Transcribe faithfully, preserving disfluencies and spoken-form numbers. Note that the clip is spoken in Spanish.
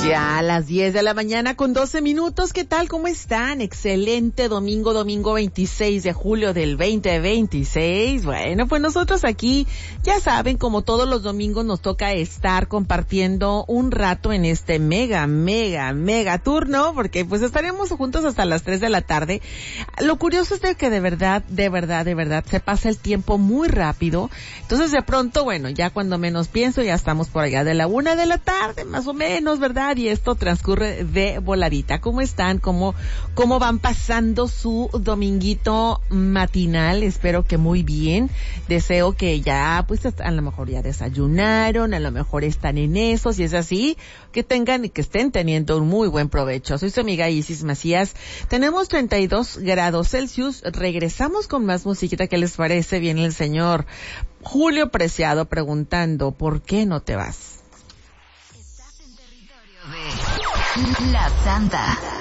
Ya a las diez de la mañana con doce minutos, ¿qué tal? ¿Cómo están? Excelente domingo, domingo veintiséis de julio del veinte veintiséis. Bueno, pues nosotros aquí, ya saben, como todos los domingos nos toca estar compartiendo un rato en este mega, mega, mega turno, porque pues estaremos juntos hasta las tres de la tarde. Lo curioso es de que de verdad, de verdad, de verdad, se pasa el tiempo muy rápido. Entonces de pronto, bueno, ya cuando menos pienso, ya estamos por allá de la una de la tarde, más o menos, ¿verdad? Y esto transcurre de voladita. ¿Cómo están? ¿Cómo, cómo van pasando su dominguito matinal? Espero que muy bien. Deseo que ya, pues, a lo mejor ya desayunaron, a lo mejor están en eso, si es así, que tengan y que estén teniendo un muy buen provecho. Soy su amiga Isis Macías. Tenemos treinta y dos grados Celsius. Regresamos con más musiquita. ¿Qué les parece? Viene el señor Julio Preciado preguntando, ¿por qué no te vas? La Santa.